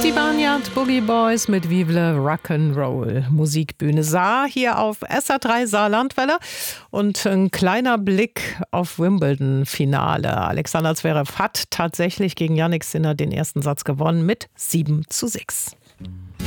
Die Barnyard Boogie Boys mit Vive le Rock'n'Roll. Musikbühne Saar hier auf SA3 Saarlandwelle und ein kleiner Blick auf Wimbledon-Finale. Alexander Zverev hat tatsächlich gegen Jannik Sinner den ersten Satz gewonnen mit 7:6.